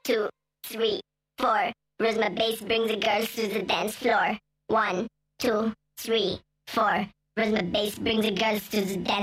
2, 3, 4. Rhythm bass brings the girls to the dance floor. 1, 2, 3, 4. Rhythm bass brings the girls to the dance